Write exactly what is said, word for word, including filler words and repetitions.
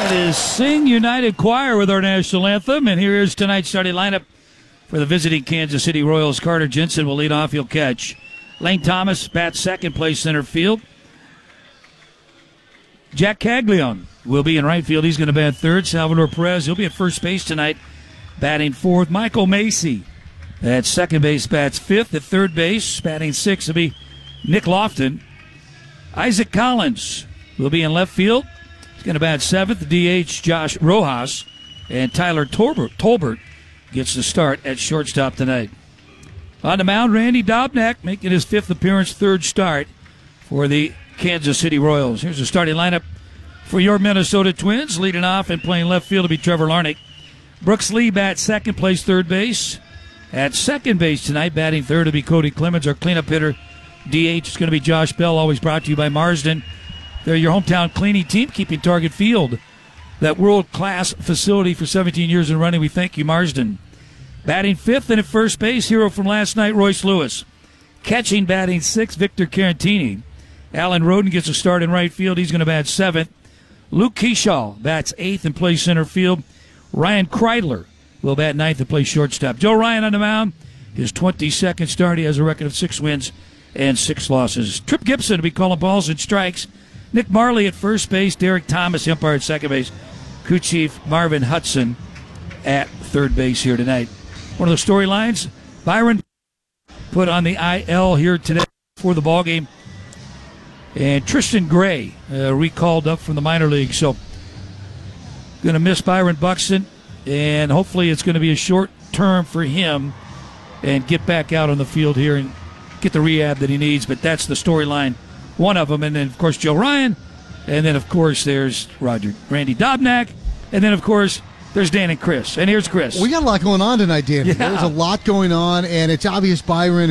That is Sing United Choir with our national anthem. And here is tonight's starting lineup for the visiting Kansas City Royals. Carter Jensen will lead off. He'll catch. Lane Thomas bats second, place center field. Jack Caglione will be in right field. He's going to bat third. Salvador Perez, he'll be at first base tonight, batting fourth. Michael Macy at second base bats fifth. At third base, batting sixth, will be Nick Lofton. Isaac Collins will be in left field. He's going to bat seventh. D H Josh Rojas. And Tyler Tolbert, Tolbert gets the start at shortstop tonight. On the mound, Randy Dobnak making his fifth appearance, third start for the Kansas City Royals. Here's the starting lineup for your Minnesota Twins. Leading off and playing left field to be Trevor Larnach. Brooks Lee bats second, plays third base. At second base tonight, batting third to be Cody Clemens. Our cleanup hitter, D H, is going to be Josh Bell, always brought to you by Marsden. They're your hometown cleaning team, keeping Target Field that world-class facility for seventeen years and running. We thank you, Marsden. Batting fifth and at first base, hero from last night, Royce Lewis. Catching, batting sixth, Victor Carantini. Alan Roden gets a start in right field. He's going to bat seventh. Luke Kershaw bats eighth and plays center field. Ryan Kreidler will bat ninth and play shortstop. Joe Ryan on the mound. His twenty-second start. He has a record of six wins and six losses. Trip Gibson to be calling balls and strikes. Nick Marley at first base. Derek Thomas, umpire at second base. Crew Chief Marvin Hudson at third base here tonight. One of the storylines, Byron put on the I L here today for the ballgame. And Tristan Gray uh, recalled up from the minor league. So going to miss Byron Buxton. And hopefully it's going to be a short term for him and get back out on the field here and get the rehab that he needs. But that's the storyline, one of them. And then, of course, Joe Ryan. And then, of course, there's Roger Randy Dobnak. And then, of course, there's Dan and Chris. And here's Chris. We got a lot going on tonight, Dan. Yeah. There's a lot going on, and it's obvious Byron